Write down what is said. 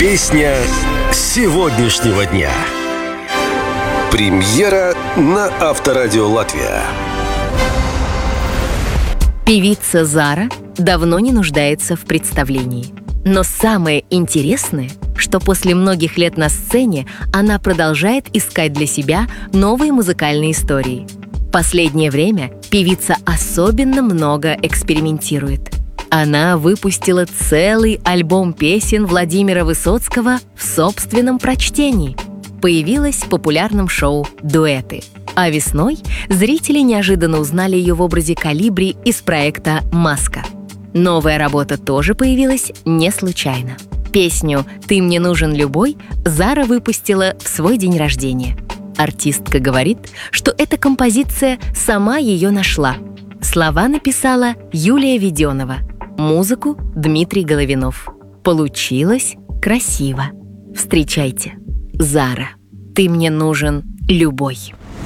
Песня сегодняшнего дня. Премьера на Авторадио Латвия. Певица Зара давно не нуждается в представлении. Но самое интересное, что после многих лет на сцене она продолжает искать для себя новые музыкальные истории. Последнее время певица особенно много экспериментирует. Она выпустила целый альбом песен Владимира Высоцкого в собственном прочтении. Появилась в популярном шоу «Дуэты». А весной зрители неожиданно узнали ее в образе Колибри из проекта «Маска». Новая работа тоже появилась не случайно. Песню «Ты мне нужен любой» Зара выпустила в свой день рождения. Артистка говорит, что эта композиция сама ее нашла. Слова написала Юлия Веденова, музыку — Дмитрий Головинов. Получилось красиво. Встречайте, Зара. «Ты мне нужен любой».